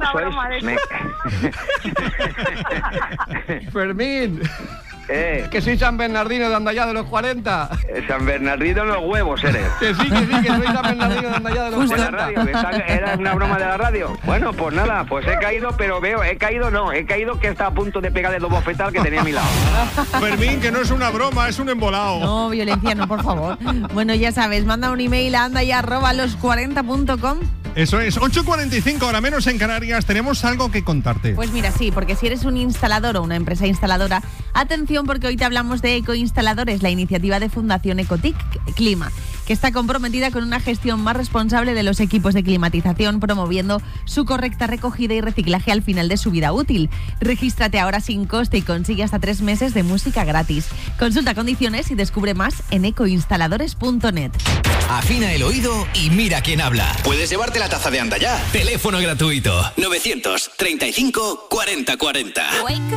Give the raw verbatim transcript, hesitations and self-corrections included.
esa Sois... broma de... Me... Fermín. Eh. Que soy San Bernardino de Andallá de los cuarenta. San Bernardino en los huevos eres. Que sí, que sí, que soy San Bernardino de Andallá de los Justo. cuarenta. ¿De la radio? ¿Era una broma de la radio? Bueno, pues nada, pues he caído, pero veo, he caído no, he caído que está a punto de pegarle dos bofetadas que tenía a mi lado. Fermín, que no es una broma, es un embolado. No, violencia no, por favor. Bueno, ya sabes, manda un email a andaya arroba los cuarenta punto com. Eso es, ocho cuarenta y cinco, ahora menos en Canarias, tenemos algo que contarte. Pues mira, sí, porque si eres un instalador o una empresa instaladora, atención porque hoy te hablamos de Ecoinstaladores, la iniciativa de Fundación Ecotic Clima, que está comprometida con una gestión más responsable de los equipos de climatización, promoviendo su correcta recogida y reciclaje al final de su vida útil. Regístrate ahora sin coste y consigue hasta tres meses de música gratis. Consulta condiciones y descubre más en ecoinstaladores punto net. Afina el oído y mira quién habla. Puedes llevarte la taza de Andaya. Teléfono gratuito novecientos treinta y cinco cuarenta cuarenta.